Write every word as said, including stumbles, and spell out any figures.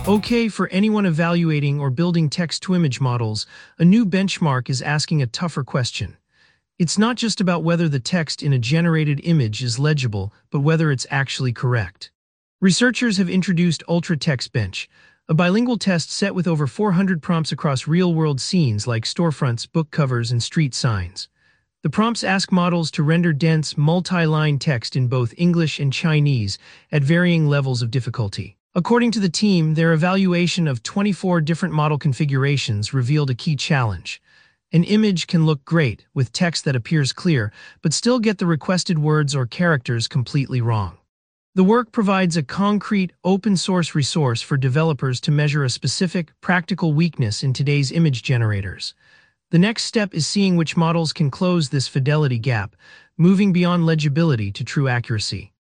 Okay, for anyone evaluating or building text-to-image models, a new benchmark is asking a tougher question. It's not just about whether the text in a generated image is legible, but whether it's actually correct. Researchers have introduced Ultra Text Bench, a bilingual test set with over four hundred prompts across real-world scenes like storefronts, book covers, and street signs. The prompts ask models to render dense, multi-line text in both English and Chinese at varying levels of difficulty. According to the team, their evaluation of twenty-four different model configurations revealed a key challenge. An image can look great, with text that appears clear, but still get the requested words or characters completely wrong. The work provides a concrete, open-source resource for developers to measure a specific, practical weakness in today's image generators. The next step is seeing which models can close this fidelity gap, moving beyond legibility to true accuracy.